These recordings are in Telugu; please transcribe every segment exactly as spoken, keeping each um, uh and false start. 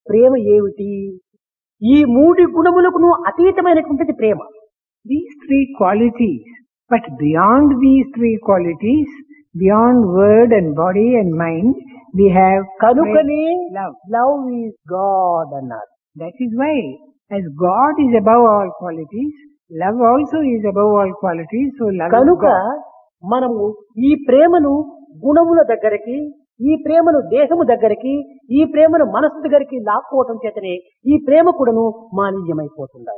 ప్రేమ ఏమిటి? ఈ మూడు గుణములకు అతీతమైనటువంటిది ప్రేమ. These three qualities, but beyond these three qualities, beyond word and body and mind, we have కనుకనే love. లవ్ ఈజ్ గాడ్ అన్నారు. That is why, as God is above all qualities, love also is above all qualities, so love is కనుక God. మనము ఈ ప్రేమను గుణముల దగ్గరికి, ఈ ప్రేమను దేహము దగ్గరికి, ఈ ప్రేమను మనసు దగ్గరికి లాక్కోవటం చేతనే ఈ ప్రేమ కూడాను మాలిన్యమైపోతుంది.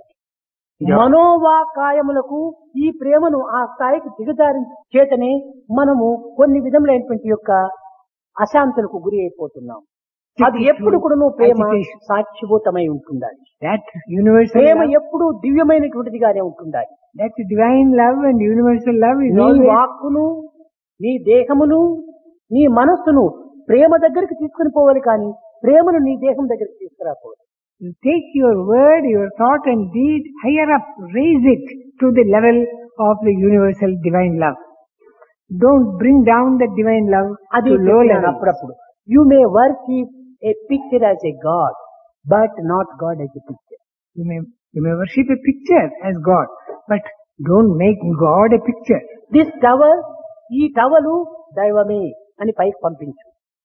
మనోవాకాయములకు ఈ ప్రేమను ఆ స్థాయికి దిగజారి చేతనే మనము కొన్ని విధములైనటువంటి యొక్క అశాంతులకు గురి అయిపోతున్నాం. అది ఎప్పుడు కూడాను ప్రేమ సాక్షిభూతమై ఉంటుండాలి. That universal ప్రేమ love, ఎప్పుడు దివ్యమైనటువంటిదిగానే ఉంటుండాలి. that divine love and universal love is నీ always వాక్కును, నీ దేహమును, నీ మనస్సును ప్రేమ దగ్గరికి తీసుకుని పోవాలి, కానీ ప్రేమను నీ దేహం దగ్గరికి తీసుకురాకూడదు. you take your word, your thought and deed higher up, raise it to the level of the universal divine love. Don't bring down the divine love అది to low చెప్పాను level. అప్పుడప్పుడు. You may worship A picture as a God, but not God as a picture. You may, you may worship a picture as God, but don't make God a picture. This towel, ఈ టవలు దైవమే అని పైకి పంపించు.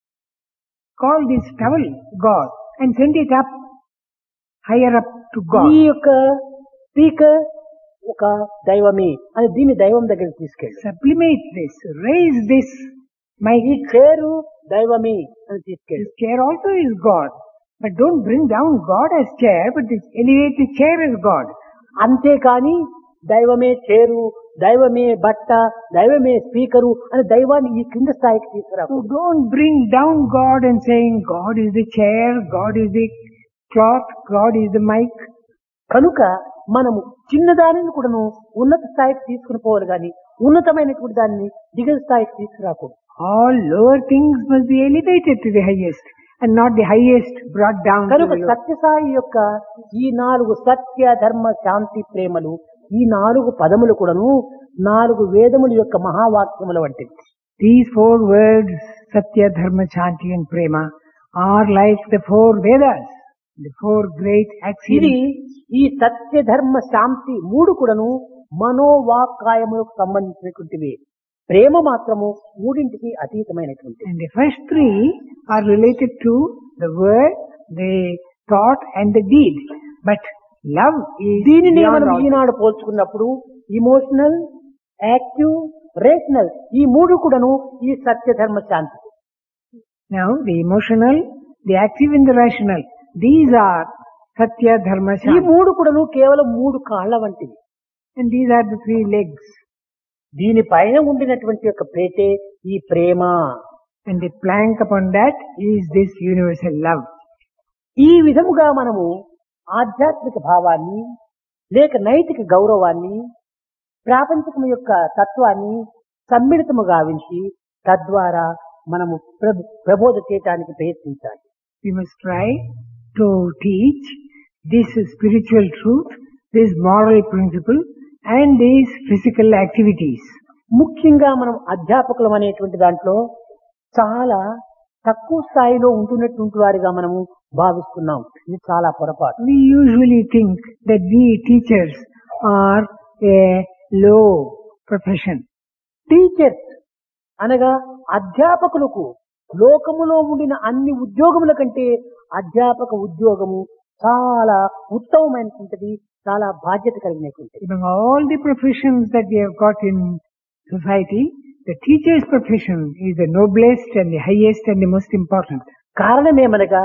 Call this towel God and send it up, higher up to ఈ God. యొక్క స్పీకర్ ఒక దైవమే అని దీన్ని దైవం దగ్గరికి తీసుకెళ్ళి. Sublimate this, raise this. My ఈ చేరు దైవమే అని తీసుకెళ్ళి. this chair also is God, but don't bring down God as chair, but elevate the chair as God. అంతేకాని దైవమే చేరు, దైవమే బట్ట, దైవమే స్పీకరు అని దైవాన్ని ఈ కింద స్థాయికి తీసుకురా. So don't bring down God and saying God is the chair, God is the cloth, God is the mic. కనుక మనము చిన్నదానిని కూడాను ఉన్నత స్థాయికి తీసుకుని పోవాలి, కానీ ఉన్నతమైనటువంటి దాన్ని దిగువ స్థాయికి తీసుకురాకూడదు. All lower things must be elevated to the highest and not the highest brought down to కనుక the lower. సత్యసాయి యొక్క ఈ నాలుగు సత్య ధర్మ శాంతి ప్రేమలు, ఈ నాలుగు పదములు కూడాను నాలుగు వేదముల యొక్క మహావాక్యముల వంటివి. These four words, Satya, Dharma, Shanti and Prema, are like the four Vedas, the four great ఇది axioms. ఈ సత్య ధర్మ శాంతి మూడు కూడాను మనోవాకాయములకు సంబంధించినటువంటివి. ప్రేమ మాత్రము మూడింటికి అతీతమైనటువంటి. And the first three are related to the word, the thought and the deed. But love is దీనిని beyond మనం all. ఈనాడు పోల్చుకున్నప్పుడు ఇమోషనల్, యాక్టివ్, రేషనల్ ఈ మూడు కూడాను ఈ సత్య ధర్మ శాంతి. Now the emotional, the active and the rational, these are Satya, Dharma, ఈ Shanti. మూడు కూడాను కేవలం మూడు కాళ్ల వంటివి. And these are the three legs. దీనిపైన ఉండినటువంటి యొక్క ప్రేతే ఈ ప్రేమ. And the plank upon that is this universal love. ఈ విధముగా మనము ఆధ్యాత్మిక భావాన్ని లేక నైతిక గౌరవాన్ని ప్రాపంచికం యొక్క తత్వాన్ని సమ్మిళితము గావించి తద్వారా మనము ప్రభ- ప్రబోధ చేయటానికి ప్రయత్నించాలి. We must try to teach this spiritual truth, this moral principle and these physical activities. ముఖ్యంగా మనం అధ్యాపకులం అనేటువంటి దాంట్లో చాలా తక్కువ స్థాయిలో ఉంటున్నటువంటి వారిగా మనము భావిస్తున్నాం. ఇది చాలా పొరపాటు. We usually think that we teachers are a low profession. Teachers అనగా అధ్యాపకులకు లోకములో ఉండిన అన్ని ఉద్యోగముల కంటే అధ్యాపక ఉద్యోగము చాలా ఉత్తమమైనటువంటిది, చాలా బాధ్యత కలిగినటువంటిది. Among all the professions that we have got in society, the teacher's profession is the noblest and the highest and the most important. కారణమేమనగా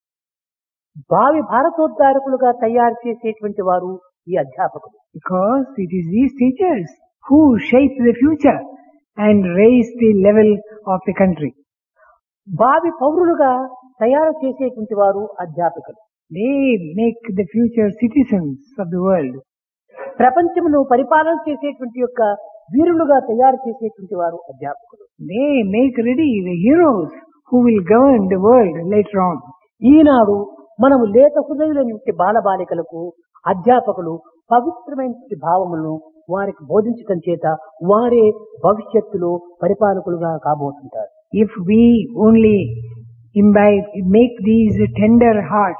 భావి భారతోద్ధారకులుగా తయారు చేసేటువంటి వారు ఈ అధ్యాపకులు. Because it is these teachers who shape the future and raise the level of the country. భావి పౌరులుగా తయారు చేసేటువంటి వారు అధ్యాపకులు. They make the future citizens of the world. ప్రపంచమును పరిపాలన చేసేటువంటి యొక్క వీరులుగా తయారు చేసేటువంటి వారు అధ్యాపకులు. They make ready the heroes who will govern the world later on. ఈనాడు మనము లేత హృదయులైన బాలబాలికలకు అధ్యాపకులు పవిత్రమైన భావములను వారికి బోధించటం చేత వారే భవిష్యత్తులో పరిపాలకులుగా కాబోతుంటారు. If we only imbibe, make these tender hearts